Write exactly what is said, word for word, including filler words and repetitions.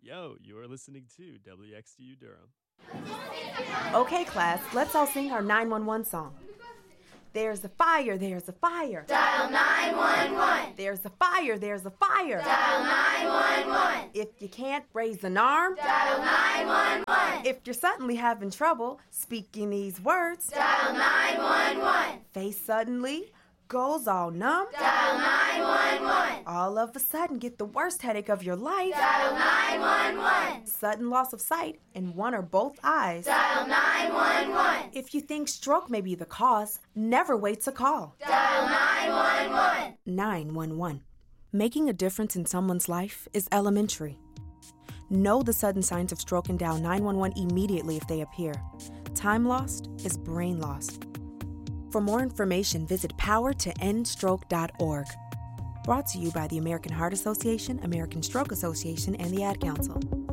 Yo, you are listening to W X T U Durham. Okay, class, let's all sing our nine one one song. There's a fire, there's a fire. Dial nine one one. There's a fire, there's a fire. Dial nine one one. If you can't raise an arm, dial nine one one. If you're suddenly having trouble speaking these words, dial nine one one. Face suddenly goes all numb, dial nine one one. All of a sudden get the worst headache of your life, dial nine one one. Sudden loss of sight in one or both eyes, dial nine one one. If you think stroke may be the cause, never wait to call, dial nine one one. nine one one. Making a difference in someone's life is elementary. Know the sudden signs of stroke and dial nine one one immediately if they appear. Time lost is brain lost. For more information, visit power to end stroke dot org. Brought to you by the American Heart Association, American Stroke Association, and the Ad Council.